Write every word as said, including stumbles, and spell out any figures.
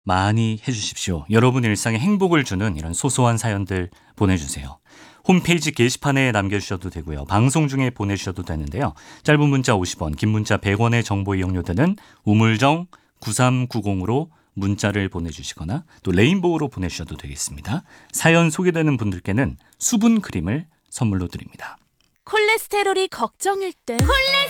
많이 해주십시오. 여러분 일상에 행복을 주는 이런 소소한 사연들 보내주세요. 홈페이지 게시판에 남겨주셔도 되고요. 방송 중에 보내주셔도 되는데요. 짧은 문자 오십 원, 긴 문자 백 원의 정보 이용료들은 우물정 구삼구공으로 문자를 보내주시거나 또 레인보우로 보내주셔도 되겠습니다. 사연 소개되는 분들께는 수분 크림을 선물로 드립니다. 콜레스테롤이 걱정일 땐 콜레스테롤